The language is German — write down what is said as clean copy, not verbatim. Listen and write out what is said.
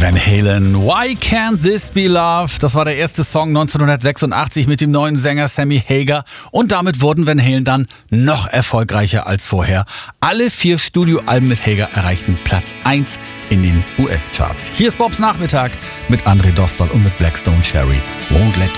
Van Halen, Why Can't This Be Love? Das war der erste Song 1986 mit dem neuen Sänger Sammy Hagar und damit wurden Van Halen dann noch erfolgreicher als vorher. Alle 4 Studioalben mit Hagar erreichten Platz 1 in den US-Charts. Hier ist Bobs Nachmittag mit André Dostal und mit Blackstone Cherry. Won't Let